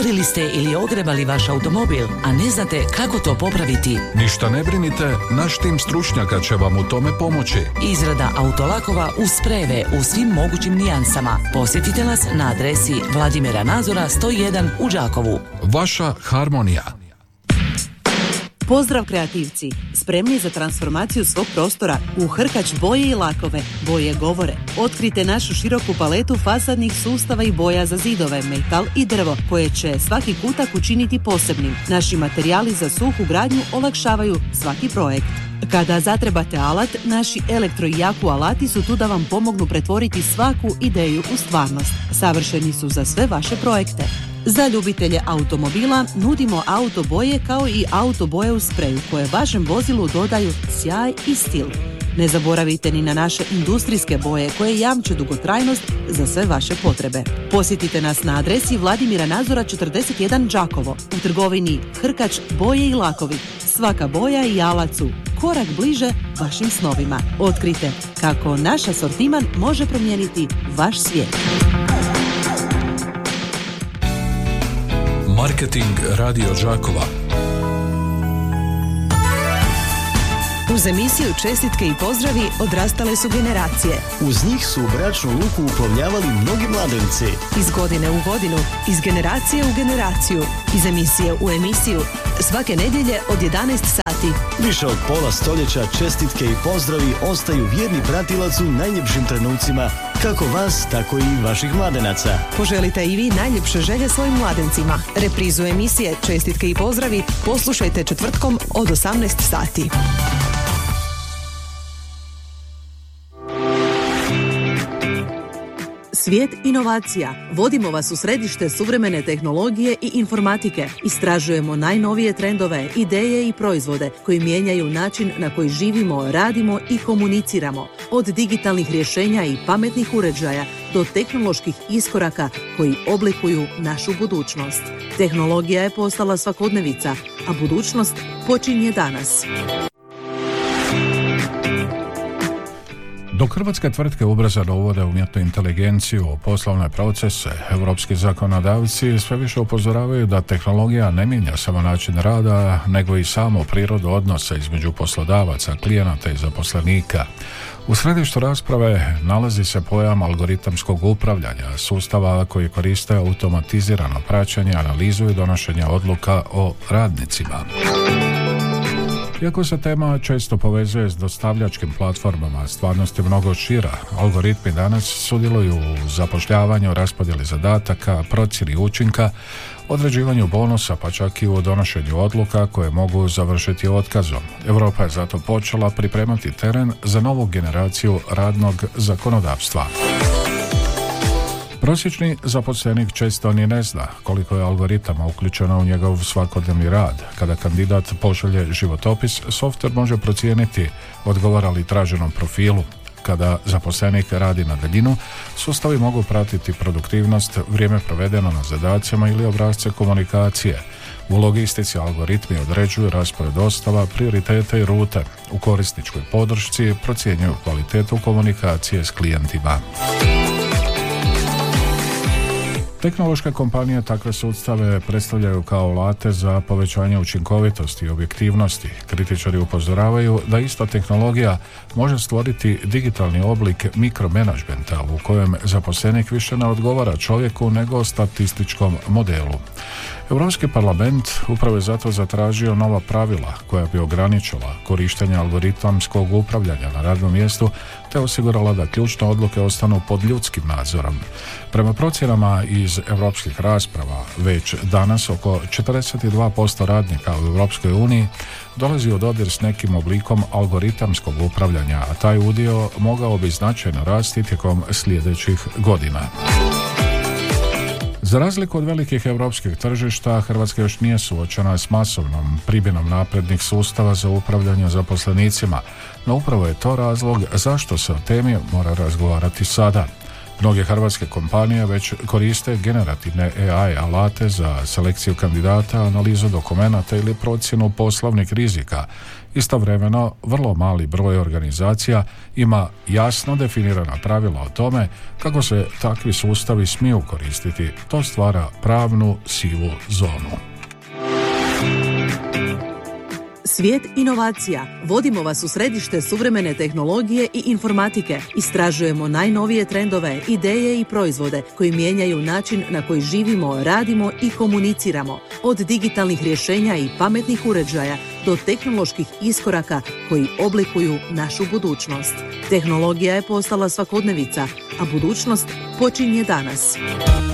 Udarili ste ili ogrebali vaš automobil, a ne znate kako to popraviti? Ništa ne brinite, naš tim stručnjaka će vam u tome pomoći. Izrada autolakova uz sprejeve u svim mogućim nijansama. Posjetite nas na adresi Vladimira Nazora 101 u Đakovu. Vaša Harmonija. Pozdrav kreativci! Spremni za transformaciju svog prostora u Hrkač boje i lakove. Boje govore. Otkrite našu široku paletu fasadnih sustava i boja za zidove, metal i drvo, koje će svaki kutak učiniti posebnim. Naši materijali za suhu gradnju olakšavaju svaki projekt. Kada zatrebate alat, naši elektro i jaku alati su tu da vam pomognu pretvoriti svaku ideju u stvarnost. Savršeni su za sve vaše projekte. Za ljubitelje automobila nudimo auto boje kao i auto boje u spreju koje vašem vozilu dodaju sjaj i stil. Ne zaboravite ni na naše industrijske boje koje jamče dugotrajnost za sve vaše potrebe. Posjetite nas na adresi Vladimira Nazora 41 Đakovo, u trgovini Hrkač boje i lakovi. Svaka boja i alat su korak bliže vašim snovima. Otkrite kako naš asortiman može promijeniti vaš svijet. Marketing Radio Đakova. Uz emisiju Čestitke i pozdravi odrastale su generacije. Uz njih su u bračnu luku uplovljavali mnogi mladenci. Iz godine u godinu, iz generacije u generaciju, iz emisije u emisiju, svake nedjelje od 11 sati. Više od pola stoljeća čestitke i pozdravi ostaju vjerni pratilac u najljepšim trenucima, kako vas, tako i vaših mladenaca. Poželite i vi najljepše želje svojim mladencima. Reprizu emisije Čestitke i pozdravi poslušajte četvrtkom od 18 sati. Svijet inovacija. Vodimo vas u središte suvremene tehnologije i informatike. Istražujemo najnovije trendove, ideje i proizvode koji mijenjaju način na koji živimo, radimo i komuniciramo. Od digitalnih rješenja i pametnih uređaja do tehnoloških iskoraka koji oblikuju našu budućnost. Tehnologija je postala svakodnevica, a budućnost počinje danas. Dok hrvatske tvrtke ubrzano uvode umjetnu inteligenciju u poslovne procese, europski zakonodavci sve više upozoravaju da tehnologija ne mijenja samo način rada, nego i samo prirodu odnosa između poslodavaca, klijenata i zaposlenika. U središtu rasprave nalazi se pojam algoritamskog upravljanja, sustava koji koriste automatizirano praćenje, analizu i donošenje odluka o radnicima. Iako se tema često povezuje s dostavljačkim platformama, stvarnost je mnogo šira. Algoritmi danas sudjeluju u zapošljavanju, raspodjeli zadataka, procjeni učinka, određivanju bonusa, pa čak i u donošenju odluka koje mogu završiti otkazom. Europa je zato počela pripremati teren za novu generaciju radnog zakonodavstva. Prosječni zaposlenik često ni ne zna koliko je algoritama uključeno u njegov svakodnevni rad. Kada kandidat pošalje životopis, softver može procijeniti odgovara li traženom profilu. Kada zaposlenik radi na daljinu, sustavi mogu pratiti produktivnost, vrijeme provedeno na zadacima ili obrasce komunikacije. U logistici algoritmi određuju raspored dostava, prioritete i rute. U korisničkoj podršci procjenjuju kvalitetu komunikacije s klijentima. Tehnološke kompanije takve sustave predstavljaju kao alate za povećanje učinkovitosti i objektivnosti. Kritičari upozoravaju da ista tehnologija može stvoriti digitalni oblik mikromanagementa u kojem zaposlenik više ne odgovara čovjeku nego statističkom modelu. Europski parlament upravo je zato zatražio nova pravila koja bi ograničila korištenje algoritamskog upravljanja na radnom mjestu te osigurala da ključne odluke ostanu pod ljudskim nadzorom. Prema procjenama iz europskih rasprava, već danas oko 42% radnika u Europskoj uniji dolazi u dodir s nekim oblikom algoritamskog upravljanja, a taj udio mogao bi značajno rasti tijekom sljedećih godina. Za razliku od velikih europskih tržišta, Hrvatska još nije suočena s masovnom primjenom naprednih sustava za upravljanje zaposlenicima, no upravo je to razlog zašto se o temi mora razgovarati sada. Mnoge hrvatske kompanije već koriste generativne AI alate za selekciju kandidata, analizu dokumenata ili procjenu poslovnih rizika Istovremeno, vrlo mali broj organizacija ima jasno definirana pravila o tome kako se takvi sustavi smiju koristiti. To stvara pravnu sivu zonu. Svijet inovacija. Vodimo vas u središte suvremene tehnologije i informatike. Istražujemo najnovije trendove, ideje i proizvode koji mijenjaju način na koji živimo, radimo i komuniciramo. Od digitalnih rješenja i pametnih uređaja do tehnoloških iskoraka koji oblikuju našu budućnost. Tehnologija je postala svakodnevica, a budućnost počinje danas.